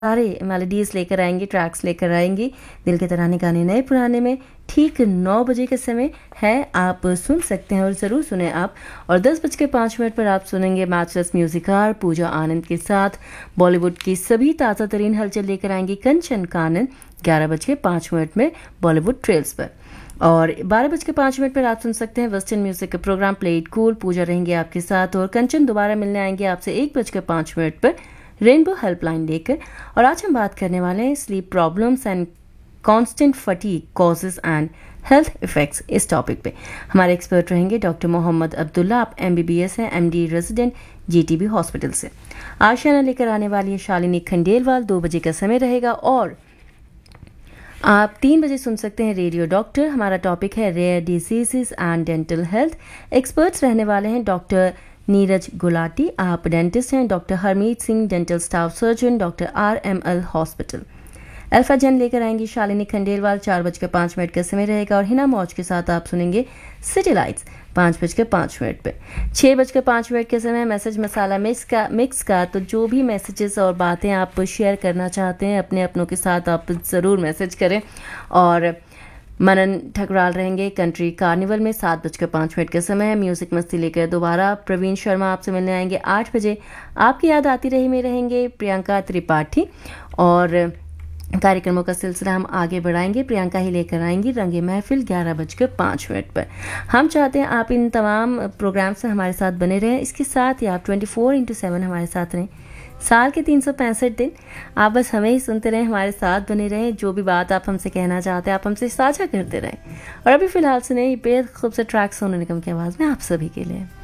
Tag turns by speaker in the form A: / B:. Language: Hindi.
A: सारे मेलोडीज लेकर आएंगे, ट्रैक्स लेकर आएंगे, दिल के तराने गाने नए पुराने में। ठीक 9 बजे का समय है, आप सुन सकते हैं और ज़रूर सुने आप। और 10:05 पर आप सुनेंगे मैचलेस म्यूजिकार पूजा आनंद के साथ बॉलीवुड की सभी ताज़ा तरीन हलचल लेकर आएंगी कंचन कानन 11:05 में बॉलीवुड ट्रेल्स पर। और 12:05 पर आप सुन सकते हैं वेस्टर्न म्यूजिक का प्रोग्राम प्ले इट कूल। पूजा रहेंगे आपके साथ और कंचन दोबारा मिलने आएंगे आपसे 1:05 पर रेनबो हेल्पलाइन लेकर। और आज हम बात करने वाले हैं sleep problems and constant fatigue causes and health effects. इस टॉपिक पे हमारे एक्सपर्ट रहेंगे डॉक्टर मोहम्मद अब्दुल्ला। आप MBBS हैं, MD रेजिडेंट GTB हॉस्पिटल से। आशियाना लेकर आने वाली है शालिनी खंडेलवाल। 2 बजे का समय रहेगा और आप 3 बजे सुन सकते हैं रेडियो डॉक्टर। हमारा टॉपिक है rare diseases and dental health. Experts रहने वाले हैं डॉक्टर नीरज गुलाटी, आप डेंटिस्ट हैं, doctor Harmeet Singh dental staff surgeon, doctor RML hospital. Alpha जन लेकर आएंगी शालिनी खंडेलवाल। 4:05 का समय रहेगा और हिना मौज के साथ आप सुनेंगे सिटी लाइट्स 5:05 पे। 6:05 के समय मैसेज मसाला मिक्स का तो जो भी मैसेजेस और बातें आप शेयर करना चाहते हैं अपने अपनों के साथ आप ज़रूर मैसेज करें। और मनन ठकराल रहेंगे कंट्री कार्निवल में। 7:05 का समय है। म्यूजिक मस्ती लेकर दोबारा प्रवीण शर्मा आपसे मिलने आएंगे 8 बजे। आपकी याद आती रही में रहेंगे प्रियंका त्रिपाठी। और कार्यक्रमों का सिलसिला हम आगे बढ़ाएंगे, प्रियंका ही लेकर आएंगी रंगे महफिल 11:05 पर। हम चाहते हैं आप इन तमाम प्रोग्राम से हमारे साथ बने रहें। इसके साथ ही आप 24/7 हमारे साथ रहें। साल के 365 दिन आप बस हमें ही सुनते रहें, हमारे साथ बने रहें। जो भी बात आप हमसे कहना चाहते हैं आप हमसे साझा करते रहें। और अभी फिलहाल सुने बेहद खूबसूरत ट्रैक सोनू निगम की आवाज़ में आप सभी के लिए।